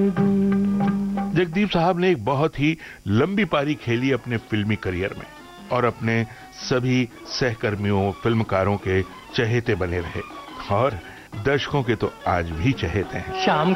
जगदीप साहब ने एक बहुत ही लंबी पारी खेली अपने फिल्मी करियर में और अपने सभी सहकर्मियों फिल्मकारों के चहेते बने रहे और दर्शकों के तो आज भी चहेते हैं। शाम